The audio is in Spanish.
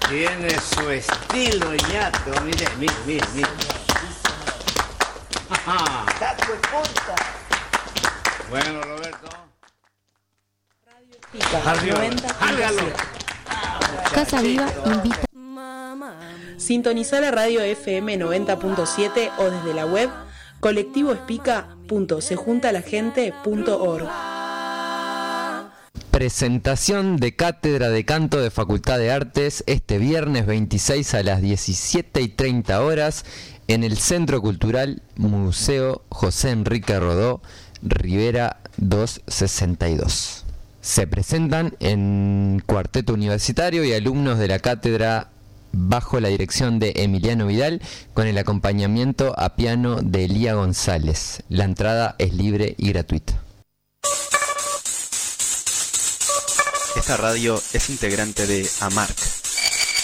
Tiene su estilo, ñato. Mire, mire, mire, mire. Taco de punta. Bueno, Roberto. Radio 90. Casa Viva invita. Sintoniza la radio FM 90.7 o desde la web colectivoespica.sejuntalagente.org. Presentación de Cátedra de Canto de Facultad de Artes este viernes 26 a las 17:30 horas en el Centro Cultural Museo José Enrique Rodó, Rivera 262. Se presentan en cuarteto universitario y alumnos de la cátedra bajo la dirección de Emiliano Vidal con el acompañamiento a piano de Elía González. La entrada es libre y gratuita. Esta radio es integrante de AMARC,